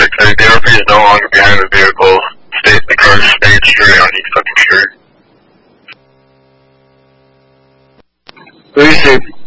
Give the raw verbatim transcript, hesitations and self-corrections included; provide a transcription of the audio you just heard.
say the R P is no longer behind the vehicle. Stay, the car stayed straight on each fucking shirt. Who you see?